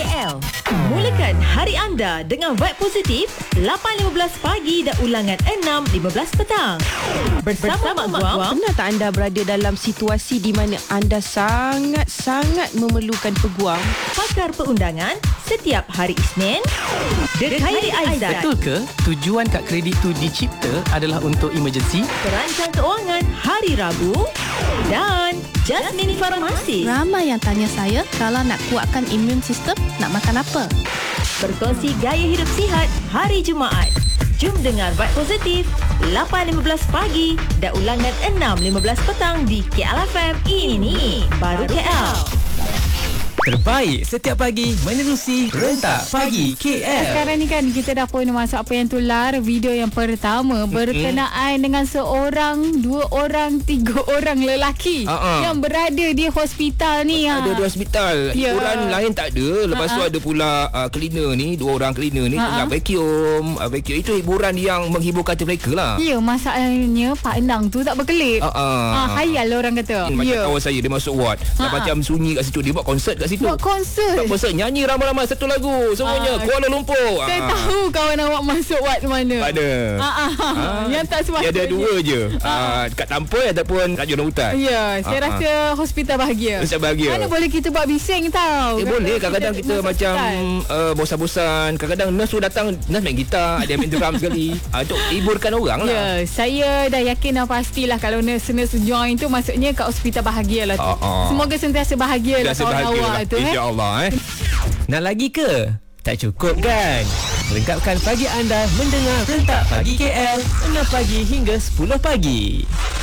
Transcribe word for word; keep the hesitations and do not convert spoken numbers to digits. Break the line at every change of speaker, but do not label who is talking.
L. Mulakan hari anda dengan vibe positif. lapan lima belas pagi dan ulangan enam lima belas petang. Bersama, Bersama Mak Guam.
Pernah tak anda berada dalam situasi di mana anda sangat-sangat memerlukan peguam?
Pakar perundangan setiap hari Isnin. The Khairi Aizat.
Betul ke tujuan kad kredit tu dicipta adalah untuk emergency?
Perancang keuangan hari Rabu. Dan Jasmine Farmasi.
Ramai yang tanya saya, kalau nak kuatkan imun sistem, nak makan apa?
Berkongsi gaya hidup sihat hari Jumaat. Jom dengar Vibe Positif lapan lima belas pagi dan ulangan enam lima belas petang di K L F M. Ini baru K L.
Terbaik setiap pagi menerusi Rentak Pagi K L.
Sekarang ni kan kita dah pun masuk apa yang tular. Video yang pertama berkenaan dengan seorang, dua orang, tiga orang lelaki
uh-uh.
yang berada di hospital ni.
Ada
ha.
di hospital.
Ya.
Hiburan lain tak ada. Lepas uh-huh. tu ada pula uh, cleaner ni, dua orang cleaner ni uh-huh. tengah vacuum. uh, Vacuum itu hiburan yang menghibur kata mereka lah.
Ya, masalahnya Pak Endang tu tak berkelip.
uh-uh.
ha, Hayal orang kata.
Macam
ya.
kawan saya, dia masuk ward uh-huh. macam sunyi kat situ. Dia buat konsert kat situ.
Buat konsert.
Buat konsert, nyanyi ramai-ramai satu lagu semuanya. uh, Kuala Lumpur.
Saya
uh.
tahu kawan awak masuk ward mana.
Ada
uh-uh. uh, Yang tak sepatutnya.
Dia ada dua je, uh. Uh, dekat Tampoi ataupun kat Jurong Hutan.
Ya, saya uh-huh. rasa hospital bahagia.
Hospital bahagia.
Mana boleh kita buat bising tau.
Eh, boleh. Kadang-kadang kita, kita macam uh, bosan-bosan. Kadang-kadang nurse tu datang, nurse main gitar, ada yang main drum sekali. uh, Untuk hiburkan orang lah.
Ya, saya dah yakin dah pastilah kalau nurse-nurse join tu maksudnya kat hospital bahagia lah tu. uh-uh. Semoga sentiasa bahagia lah kawan awak lah. tu. InsyaAllah
eh.
Nak lagi ke? Tak cukup kan? Lengkapkan pagi anda mendengar Rentak Pagi K L enam pagi hingga sepuluh pagi.